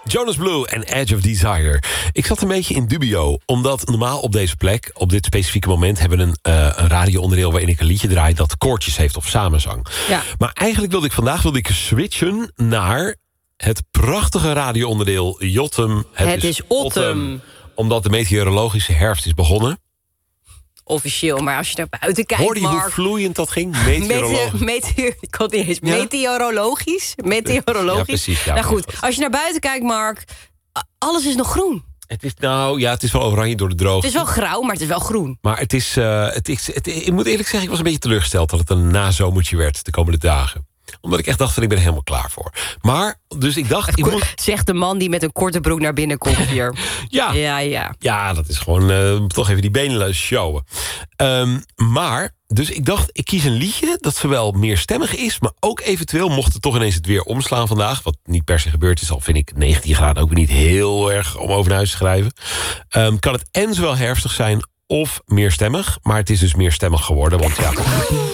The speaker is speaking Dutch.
Jonas Blue en Edge of Desire. Ik zat een beetje in dubio, omdat normaal op deze plek, op dit specifieke moment, hebben we een radioonderdeel waarin ik een liedje draai dat koortjes heeft of samenzang. Ja. Maar eigenlijk wilde ik switchen naar het prachtige radioonderdeel Jotem. Het is Autumn. Omdat de meteorologische herfst is begonnen. Officieel, maar als je naar buiten kijkt, Hoorde je Mark, hoe vloeiend dat ging? Meteorologisch. ik kon niet eens. Ja? Meteorologisch. Ja, precies. Ja, Nou goed, als je naar buiten kijkt, Mark, alles is nog groen. Het is wel oranje door de droogte. Het is wel grauw, maar het is wel groen. Maar het is, ik moet eerlijk zeggen, ik was een beetje teleurgesteld dat het een nazomertje werd de komende dagen. Omdat ik echt dacht van ik ben er helemaal klaar voor. Maar, dus ik dacht... Zegt de man die met een korte broek naar binnen komt hier. Ja, dat is gewoon toch even die benen showen. Maar, dus ik dacht, ik kies een liedje dat zowel meerstemmig is, maar ook eventueel, mocht het toch ineens het weer omslaan vandaag, wat niet per se gebeurd is, al vind ik 19 graden ook weer niet heel erg om over naar huis te schrijven. Kan het en zowel herfstig zijn of meerstemmig, maar het is dus meerstemmig geworden, want ja...